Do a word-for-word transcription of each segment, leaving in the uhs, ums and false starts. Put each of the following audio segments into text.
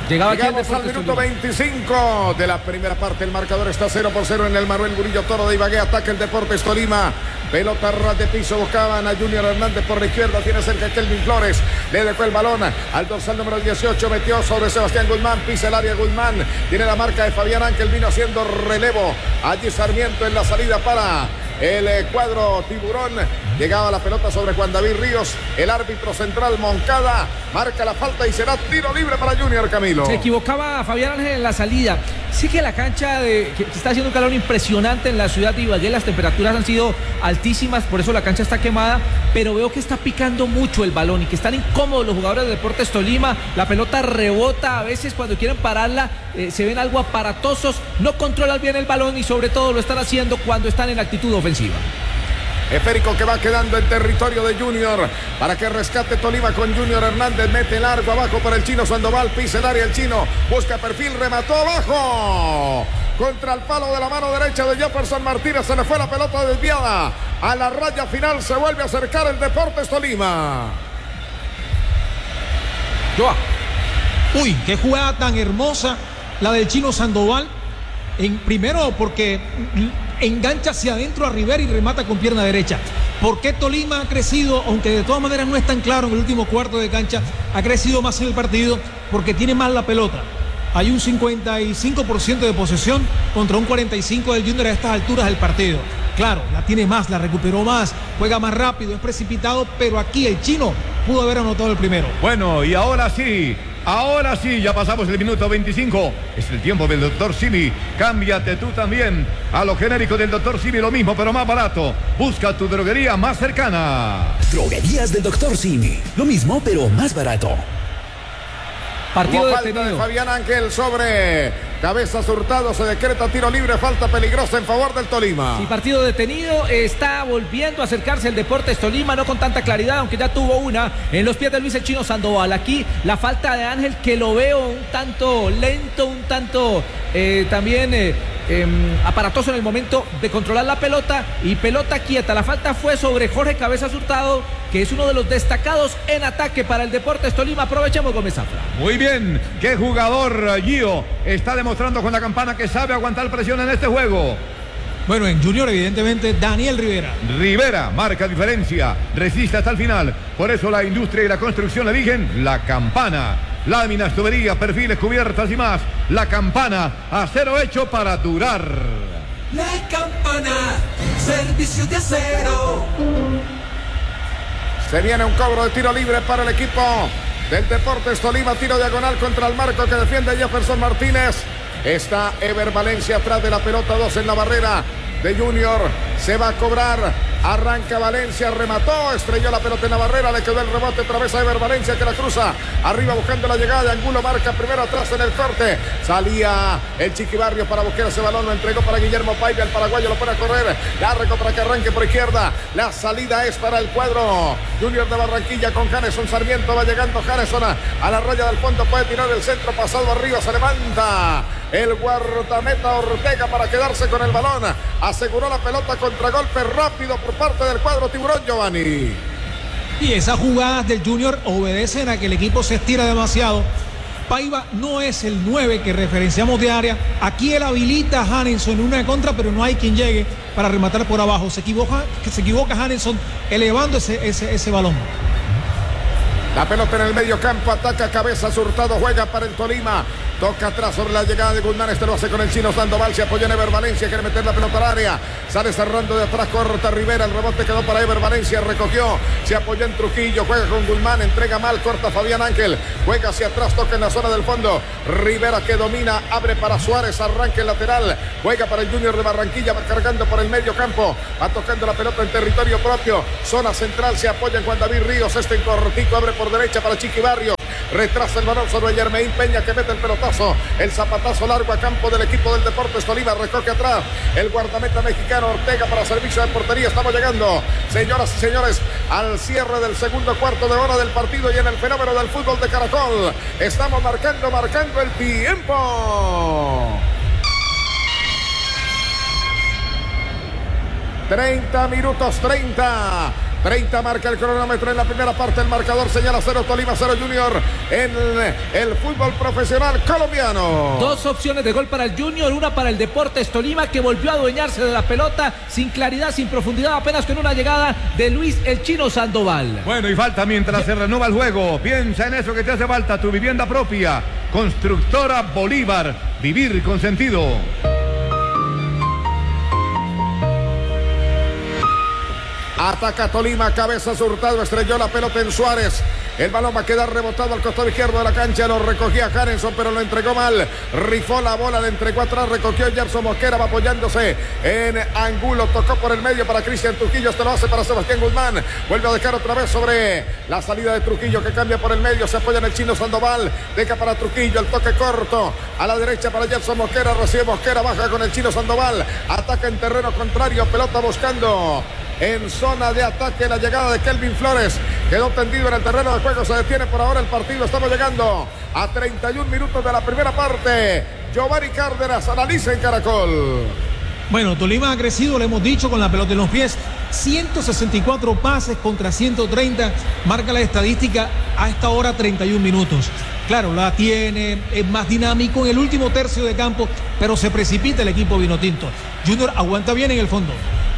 Llegaba Llegamos al minuto veinticinco de la primera parte. El marcador está cero por cero en el Manuel Murillo Toro de Ibagué. Ataca el Deportes Tolima. Pelota ras de piso. Buscaban a Junior Hernández por la izquierda. Tiene cerca Kelvin Flores. Le dejó el balón al dorsal número dieciocho. Metió sobre Sebastián Guzmán. Pisa el área Guzmán. Tiene la marca de Fabián Ángel. Vino haciendo relevo. Allí Sarmiento en la salida para el cuadro tiburón. Llegaba la pelota sobre Juan David Ríos. El árbitro central Moncada marca la falta y será tiro libre para Junior. Camilo. Se equivocaba Fabián Ángel en la salida. Sí que la cancha de, que está haciendo un calor impresionante en la ciudad de Ibagué. Las temperaturas han sido altísimas, por eso la cancha está quemada. Pero veo que está picando mucho el balón y que están incómodos los jugadores de Deportes Tolima. La pelota rebota a veces cuando quieren pararla. Eh, se ven algo aparatosos. No controlan bien el balón y sobre todo lo están haciendo cuando están en actitud ofensiva. Esférico que va quedando en territorio de Junior para que rescate Tolima con Junior Hernández. Mete largo abajo para el chino Sandoval. Pisa el área el chino. Busca perfil. Remató abajo. Contra el palo de la mano derecha de Jefferson Martínez. Se le fue la pelota desviada. A la raya final se vuelve a acercar el Deportes Tolima. Joa. Uy, qué jugada tan hermosa la del chino Sandoval. En, primero porque engancha hacia adentro a Rivera y remata con pierna derecha. ¿Por qué Tolima ha crecido? Aunque de todas maneras no es tan claro en el último cuarto de cancha, ha crecido más en el partido porque tiene más la pelota. Hay un cincuenta y cinco por ciento de posesión contra un cuarenta y cinco por ciento del Junior a estas alturas del partido. Claro, la tiene más, la recuperó más, juega más rápido, es precipitado, pero aquí el chino pudo haber anotado el primero. Bueno, y ahora sí, ahora sí, ya pasamos el minuto veinticinco. Es el tiempo del doctor Simi. Cámbiate tú también a lo genérico del doctor Simi, lo mismo, pero más barato. Busca tu droguería más cercana. Droguerías del doctor Simi. Lo mismo, pero más barato. Partido detenido. Falta de Fabián Ángel sobre Cabezas Hurtado. Se decreta tiro libre. Falta peligrosa en favor del Tolima. Sí, partido detenido. Está volviendo a acercarse el Deportes Tolima. No con tanta claridad, aunque ya tuvo una en los pies de Luis el Chino Sandoval. Aquí la falta de Ángel, que lo veo un tanto lento, un tanto eh, también eh, eh, aparatoso en el momento de controlar la pelota. Y pelota quieta. La falta fue sobre Jorge Cabezas Hurtado, que es uno de los destacados en ataque para el Deportes Tolima. Aprovechemos, Gómez Zafra. Muy bien, qué jugador Gio está demostrando con la campana que sabe aguantar presión en este juego. Bueno, en Junior evidentemente Daniel Rivera. Rivera marca diferencia, resiste hasta el final. Por eso la industria y la construcción eligen la campana. Láminas, tuberías, perfiles, cubiertas y más. La campana, acero hecho para durar. La campana, servicio de acero. Se viene un cobro de tiro libre para el equipo del Deportes Tolima. Tiro diagonal contra el marco que defiende Jefferson Martínez. Está Ever Valencia atrás de la pelota. Dos en la barrera de Junior. Se va a cobrar. Arranca Valencia, remató, estrelló la pelota en la barrera, le quedó el rebote otra vez a Ever Valencia que la cruza, arriba buscando la llegada de Angulo, marca primero atrás en el corte, salía el Chiquibarrio para buscar ese balón, lo entregó para Guillermo Paiva, el paraguayo lo pone a correr, largo para que arranque por izquierda, la salida es para el cuadro Junior de Barranquilla con Janeson Sarmiento, va llegando Janeson a, a la raya del fondo, puede tirar el centro, pasado arriba, se levanta el guardameta Ortega para quedarse con el balón, aseguró la pelota, contragolpe rápido por parte del cuadro tiburón, Giovanni. Y esas jugadas del Junior obedecen a que el equipo se estira demasiado. Paiva no es el nueve que referenciamos de área. Aquí él habilita a Janeson en una de contra, pero no hay quien llegue para rematar por abajo. Se equivoca, se equivoca Janeson elevando ese, ese, ese balón. La pelota en el medio campo, ataca Cabezas Hurtado, juega para el Tolima. Toca atrás sobre la llegada de Guzmán, este lo hace con el chino Sandoval, se apoya en Ever Valencia, quiere meter la pelota al área, sale cerrando de atrás, corta Rivera, el rebote quedó para Ever Valencia, recogió, se apoyó en Trujillo, juega con Guzmán, entrega mal, corta Fabián Ángel, juega hacia atrás, toca en la zona del fondo, Rivera que domina, abre para Suárez, arranque el lateral, juega para el Junior de Barranquilla, va cargando por el medio campo, va tocando la pelota en territorio propio, zona central, se apoya en Juan David Ríos, este en cortico, abre por derecha para Chiquibarrio, retrasa el balón sobre Yermeín Peña que mete el pelotazo, el zapatazo largo a campo del equipo del Deportes Tolima, recoge atrás el guardameta mexicano Ortega para servicio de portería. Estamos llegando, señoras y señores, al cierre del segundo cuarto de hora del partido y en el fenómeno del fútbol de Caracol estamos marcando, marcando el tiempo. treinta minutos treinta. treinta marca el cronómetro en la primera parte. El marcador señala cero Tolima, cero Junior en el fútbol profesional colombiano. Dos opciones de gol para el Junior, una para el Deportes Tolima, que volvió a adueñarse de la pelota sin claridad, sin profundidad, apenas con una llegada de Luis el Chino Sandoval. Bueno, y falta mientras se renueva el juego. Piensa en eso que te hace falta, tu vivienda propia. Constructora Bolívar, vivir con sentido. Ataca Tolima, cabeza Hurtado, estrelló la pelota en Suárez. El balón va a quedar rebotado al costado izquierdo de la cancha. Lo recogía Jarenson, pero lo entregó mal. Rifó la bola, le entregó atrás, recogió Gerson Mosquera, va apoyándose en Angulo. Tocó por el medio para Cristian Trujillo. Este lo hace para Sebastián Guzmán. Vuelve a dejar otra vez sobre la salida de Trujillo, que cambia por el medio. Se apoya en el Chino Sandoval. Deja para Trujillo, el toque corto. A la derecha para Gerson Mosquera. Recibe Mosquera, baja con el Chino Sandoval. Ataca en terreno contrario. Pelota buscando en zona de ataque la llegada de Kelvin Flores. Quedó tendido en el terreno de juego. Se detiene por ahora el partido. Estamos llegando a treinta y un minutos de la primera parte. Giovanni Cárdenas analiza en Caracol. Bueno, Tolima ha crecido, le hemos dicho, con la pelota en los pies. ciento sesenta y cuatro pases contra ciento treinta. Marca la estadística a esta hora treinta y un minutos. Claro, la tiene, es más dinámico en el último tercio de campo, pero se precipita el equipo vinotinto. Junior aguanta bien en el fondo.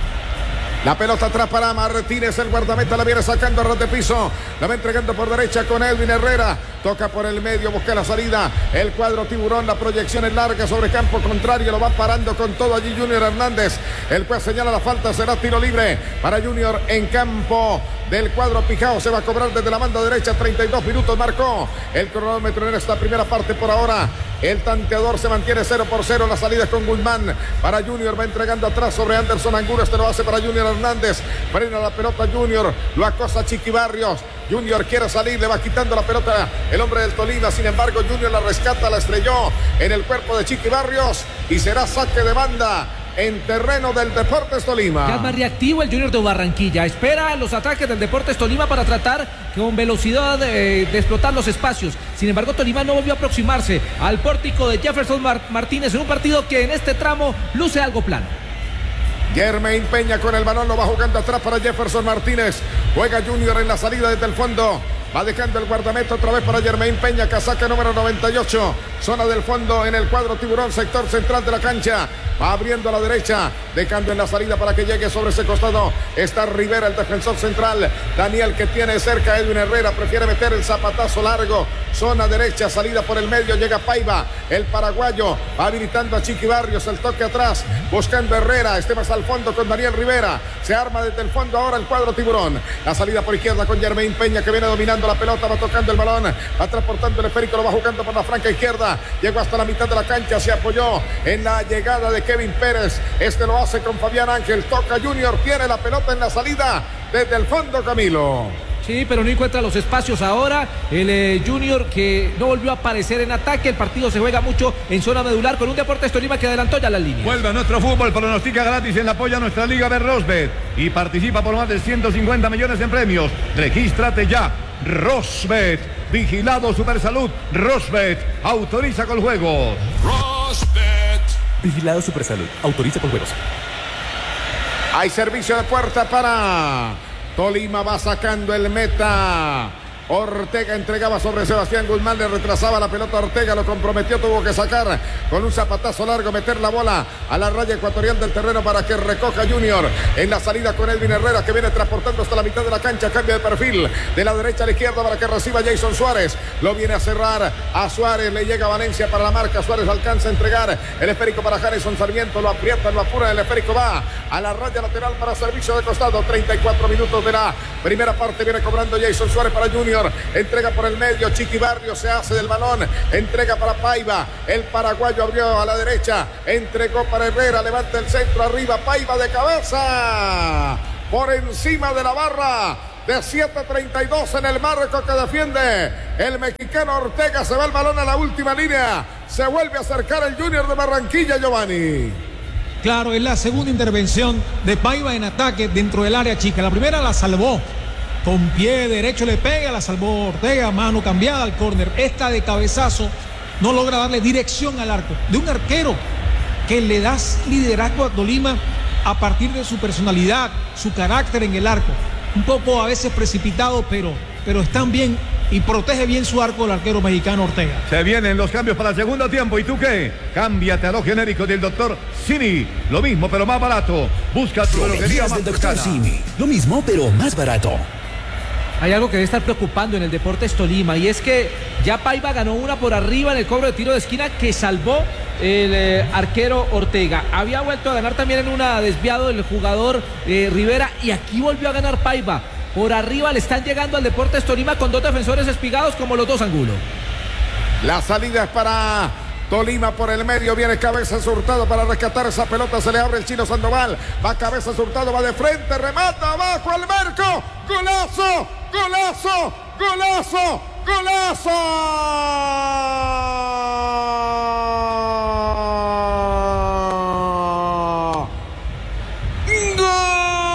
La pelota atrás para Martínez, el guardameta la viene sacando a ras de piso, la va entregando por derecha con Edwin Herrera, toca por el medio, busca la salida, el cuadro tiburón, la proyección es larga sobre campo contrario, lo va parando con todo allí Junior Hernández, el juez señala la falta, será tiro libre para Junior en campo del cuadro Pijao. Se va a cobrar desde la banda derecha. treinta y dos minutos marcó el cronómetro en esta primera parte. Por ahora el tanteador se mantiene cero por cero. La salida es con Guzmán para Junior, va entregando atrás sobre Anderson Angulo. Este lo hace para Junior Hernández, frena la pelota Junior, lo acosa Chiqui Barrios. Junior quiere salir, le va quitando la pelota el hombre del Tolima. Sin embargo, Junior la rescata, la estrelló en el cuerpo de Chiqui Barrios y será saque de banda en terreno del Deportes Tolima. Ya es más reactivo el Junior de Barranquilla. Espera los ataques del Deportes Tolima para tratar con velocidad eh, de explotar los espacios. Sin embargo, Tolima no volvió a aproximarse al pórtico de Jefferson Mar- Martínez en un partido que en este tramo luce algo plano. Germain Peña con el balón, lo va jugando atrás para Jefferson Martínez. Juega Junior en la salida desde el fondo. Va dejando el guardameta otra vez para Germain Peña, casaca número noventa y ocho. Zona del fondo en el cuadro tiburón, sector central de la cancha. Va abriendo a la derecha, dejando en la salida para que llegue sobre ese costado. Está Rivera, el defensor central. Daniel, que tiene cerca a Edwin Herrera, prefiere meter el zapatazo largo. Zona derecha, salida por el medio, llega Paiva, el paraguayo. Va habilitando a Chiqui Barrios, el toque atrás, buscando Herrera. Este más al fondo con Daniel Rivera. Se arma desde el fondo ahora el cuadro tiburón. La salida por izquierda con Germain Peña, que viene dominando la pelota, va tocando el balón, va transportando el esférico, lo va jugando por la franca izquierda. Llegó hasta la mitad de la cancha, se apoyó en la llegada de Kevin Pérez. Este lo hace con Fabián Ángel. Toca Junior, tiene la pelota en la salida desde el fondo, Camilo. Sí, pero no encuentra los espacios ahora. El eh, Junior, que no volvió a aparecer en ataque. El partido se juega mucho en zona medular con un Deportes Tolima que adelantó ya la línea. Vuelve a nuestro fútbol, pronostica gratis en la apoya a nuestra liga de Rosbet y participa por más de ciento cincuenta millones en premios. Regístrate ya. Rosbet, vigilado Supersalud. Rosbet, autoriza con juegos. Rosbet, vigilado Supersalud, autoriza con juegos. Hay servicio de puerta para Tolima, va sacando el meta. Ortega entregaba sobre Sebastián Guzmán, le retrasaba la pelota a Ortega, lo comprometió, tuvo que sacar con un zapatazo largo, meter la bola a la raya ecuatorial del terreno para que recoja Junior en la salida con Edwin Herrera, que viene transportando hasta la mitad de la cancha, cambia de perfil de la derecha a la izquierda para que reciba Jason Suárez, lo viene a cerrar a Suárez, le llega Valencia para la marca, Suárez alcanza a entregar el esférico para Harrison Sarmiento, lo aprieta, lo apura, el esférico va a la raya lateral para servicio de costado. Treinta y cuatro minutos de la primera parte, viene cobrando Jason Suárez para Junior. Entrega por el medio, Chiqui Barrios se hace del balón, entrega para Paiva, el paraguayo abrió a la derecha, entregó para Herrera, levanta el centro arriba, Paiva de cabeza, por encima de la barra de siete treinta y dos en el marco que defiende el mexicano Ortega. Se va el balón a la última línea, se vuelve a acercar el Junior de Barranquilla, Giovanni. Claro, es la segunda intervención de Paiva en ataque dentro del área chica. La primera la salvó. Con pie derecho le pega, la salvó Ortega, mano cambiada al córner. Esta de cabezazo no logra darle dirección al arco. De un arquero que le das liderazgo a Tolima a partir de su personalidad, su carácter en el arco. un poco a veces precipitado, pero, pero están bien y protege bien su arco el arquero mexicano Ortega. Se vienen los cambios para el segundo tiempo. ¿Y tú qué? Cámbiate a lo genérico del doctor Simi. Lo mismo, pero más barato. Busca tu droguería Droguerías más del doctor cercana. Simi. Lo mismo, pero más barato. Hay algo que debe estar preocupando en el Deportes Tolima y es que ya Paiva ganó una por arriba en el cobro de tiro de esquina que salvó el eh, arquero Ortega. Había vuelto a ganar también en una desviado el jugador eh, Rivera y aquí volvió a ganar Paiva. Por arriba le están llegando al Deportes Tolima con dos defensores espigados como los dos Angulo. La salida es para Tolima por el medio, viene Cabezas Hurtado para rescatar esa pelota, se le abre el Chino Sandoval, va Cabezas Hurtado, va de frente, remata abajo al marco, golazo, golazo, golazo, golazo.